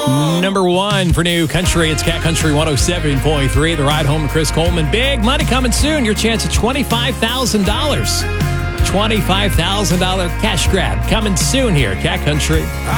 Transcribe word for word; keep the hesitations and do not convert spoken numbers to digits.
Number one for New Country, it's Cat Country one oh seven point three. The ride home with Chris Coleman. Big money coming soon. Your chance at twenty-five thousand dollars. twenty-five thousand dollars cash grab coming soon here at Cat Country.